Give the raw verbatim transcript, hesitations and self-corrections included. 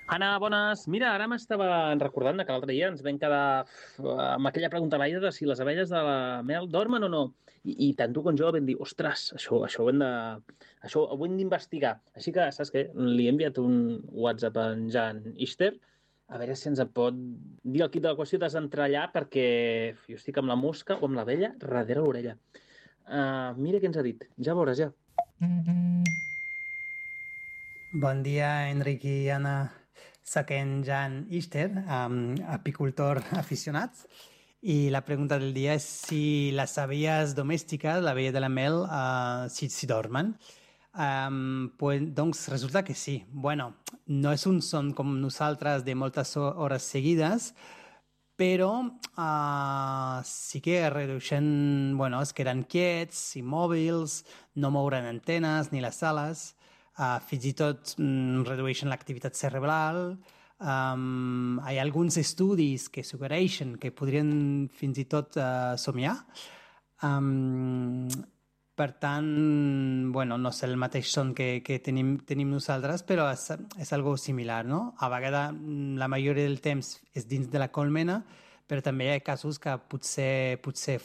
Anna, bones. Mira, ara m'estava recordant que l'altre dia ens vam quedar uf, amb aquella pregunta a l'aire de si les abelles de la mel dormen o no. I, i tant tu com jo vam dir, ostres, això, això ho hem de... Això ho hem d'investigar. Així que, saps què? Li he enviat un WhatsApp a en Jan Ister a veure si ens en pot dir el quid de la qüestió, desentrellar, perquè uf, jo estic amb la mosca o amb l'abella darrere l'orella. Uh, mira què ens ha dit. Ja veuràs, ja. Bon dia, Enric i Anna. Soc en Jan Ister, um, apicultor aficionat. I la pregunta del dia és si les abelles domèstiques, l'abella de la mel, uh, si, si dormen. Um, pues, doncs resulta que sí. Bueno, no és un son com nosaltres de moltes hores seguides, però uh, sí que redueixen, bueno, es queden quiets, immòbils, no mouren antenes ni les ales, uh, fins i tot mm, redueixen l'activitat cerebral. Um, hi ha alguns estudis que suggereixen que podrien fins i tot uh, somiar. Um, per tant, bueno, no és el mateix son que, que tenim, tenim nosaltres, però és, és algo similar, no? A vegades, mm, la majoria del temps és dins de la colmena, però també hi ha casos que potser, potser